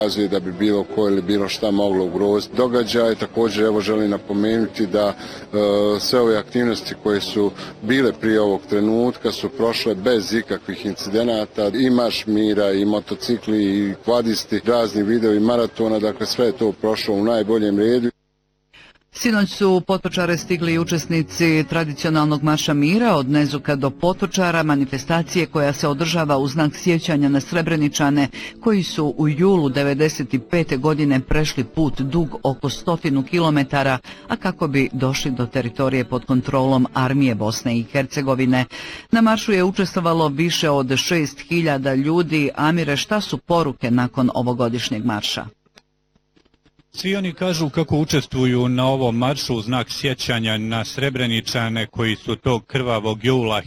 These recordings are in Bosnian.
da bi bilo ko ili bilo šta moglo ugroziti događaj. Također evo želim napomenuti da sve ove aktivnosti koje su bile prije ovog trenutka su prošle bez ikakvih incidenata, i marš mira, i motocikli, i kvadisti, razni videovi maratona, dakle sve je to prošlo u najboljem redu. Sinoć su u Potočare stigli učesnici tradicionalnog marša mira od Nezuka do Potočara, manifestacije koja se održava u znak sjećanja na Srebreničane koji su u julu 1995. godine prešli put dug oko 100 km, a kako bi došli do teritorije pod kontrolom armije Bosne i Hercegovine. Na maršu je učestvovalo više od 6.000 ljudi. Amire, šta su poruke nakon ovogodišnjeg marša? Svi oni kažu kako učestvuju na ovom maršu u znak sjećanja na Srebreničane koji su tog krvavog jula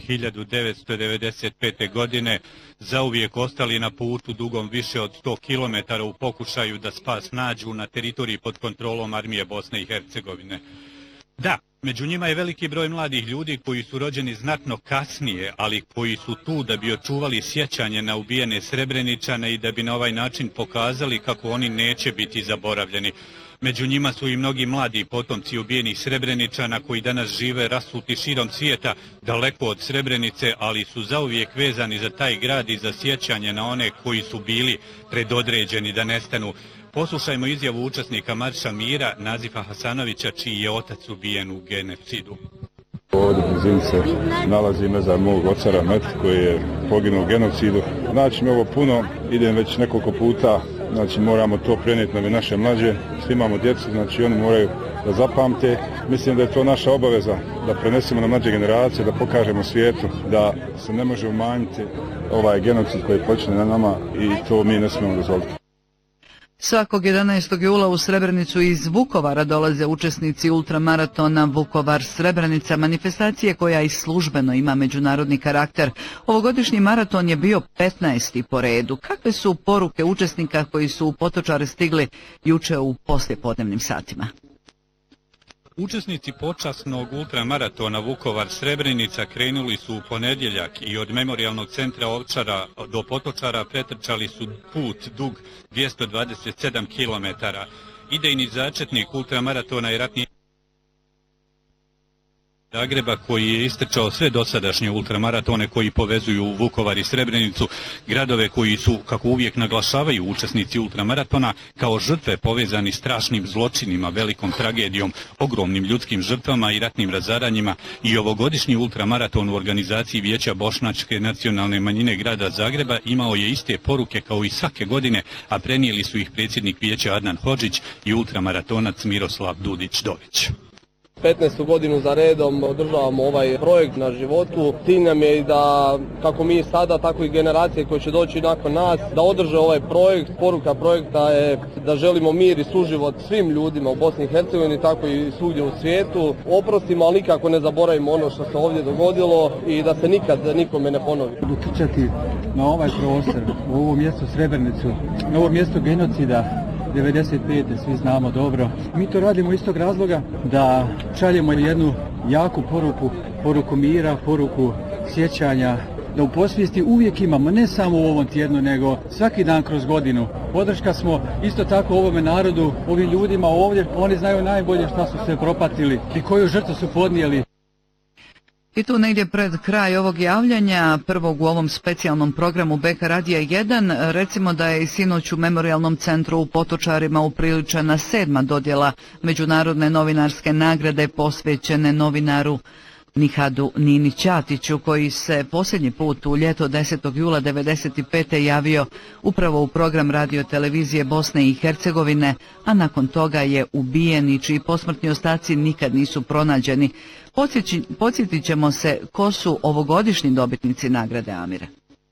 1995. godine zauvijek ostali na putu dugom više od 100 km u pokušaju da spas nađu na teritoriji pod kontrolom armije Bosne i Hercegovine. Da, među njima je veliki broj mladih ljudi koji su rođeni znatno kasnije, ali koji su tu da bi očuvali sjećanje na ubijene Srebreničane i da bi na ovaj način pokazali kako oni neće biti zaboravljeni. Među njima su i mnogi mladi potomci ubijenih Srebreničana koji danas žive rasuti širom svijeta, daleko od Srebrenice, ali su zauvijek vezani za taj grad i za sjećanje na one koji su bili predodređeni da nestanu. Poslušajmo izjavu učesnika Marša mira Nazifa Hasanovića, čiji je otac ubijen u genocidu. Ovdje u blizini se nalazi mezar mog oca Rahmetli koji je poginuo u genocidu. Znači mi ovo puno, idem već nekoliko puta, znači moramo to prenijeti na naše mlađe, svi imamo djecu, znači oni moraju da zapamte. Mislim da je to naša obaveza da prenesemo na mlađe generacije, da pokažemo svijetu da se ne može umanjiti ovaj genocid koji počne na nama i to mi ne smijemo dozvoliti. Svakog 11. jula u Srebrenicu iz Vukovara dolaze učesnici ultramaratona Vukovar-Srebrenica, manifestacije koja i službeno ima međunarodni karakter. Ovogodišnji maraton je bio 15. po redu. Kakve su poruke učesnika koji su u Potočare stigli juče u poslijepodnevnim satima? Učesnici počasnog ultramaratona Vukovar-Srebrenica krenuli su u ponedjeljak i od memorijalnog centra Ovčara do Potočara pretrčali su put dug 227 km. Idejni začetnik ultramaratona je ratni Zagreba koji je istrčao sve dosadašnje ultramaratone koji povezuju Vukovar i Srebrenicu, gradove koji su, kako uvijek naglašavaju učesnici ultramaratona, kao žrtve povezani strašnim zločinima, velikom tragedijom, ogromnim ljudskim žrtvama i ratnim razaranjima. I ovogodišnji ultramaraton u organizaciji Vijeća Bošnjačke nacionalne manjine grada Zagreba imao je iste poruke kao i svake godine, a prenijeli su ih predsjednik Vijeća Adnan Hodžić i ultramaratonac Miroslav Dudić-Dović. 15. godinu za redom održavamo ovaj projekt na životu. Cilj nam je i da, kako mi sada, tako i generacije koje će doći nakon nas, da održe ovaj projekt. Poruka projekta je da želimo mir i suživot svim ljudima u Bosni i Hercegovini, tako i svugdje u svijetu. Oprostimo, ali nikako ne zaboravimo ono što se ovdje dogodilo i da se nikad nikome ne ponovi. Dotrčati na ovaj prostor, u ovo mjesto Srebrenicu, na ovo mjesto genocida, 95. svi znamo dobro. Mi to radimo iz tog razloga da šaljemo jednu jaku poruku mira, poruku sjećanja, da u posvijesti uvijek imamo, ne samo u ovom tjednu, nego svaki dan kroz godinu. Podrška smo isto tako ovome narodu, ovim ljudima ovdje, oni znaju najbolje šta su se propatili i koju žrtvu su podnijeli. I tu negdje pred kraj ovog javljanja, prvog u ovom specijalnom programu BK Radija 1, recimo da je i sinoć u Memorijalnom centru u Potočarima upriličena 7. dodjela međunarodne novinarske nagrade posvećene novinaru Nihadu Nini Ćatiću, koji se posljednji put u ljeto 10. jula 1995. javio upravo u program radio televizije Bosne i Hercegovine, a nakon toga je ubijen i čiji posmrtni ostaci nikad nisu pronađeni. Podsjetit ćemo se ko su ovogodišnji dobitnici nagrade, Amire.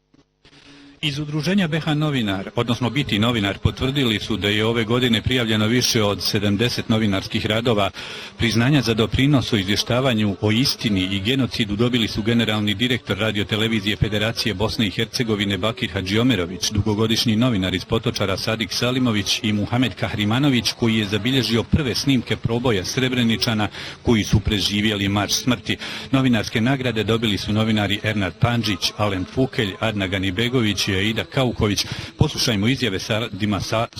Iz udruženja BH Novinar, odnosno Biti novinar, potvrdili su da je ove godine prijavljeno više od 70 novinarskih radova. Priznanja za doprinos o izvještavanju o istini i genocidu dobili su generalni direktor radiotelevizije Federacije Bosne i Hercegovine Bakir Hadžiomerović, dugogodišnji novinar iz Potočara Sadik Salimović i Muhamed Kahrimanović, koji je zabilježio prve snimke proboja Srebreničana koji su preživjeli marš smrti. Novinarske nagrade dobili su novinari Ernad Pandžić, Alen Fukelj, Adna Ganibegović i Aida Kauković. Poslušajmo izjave Sadima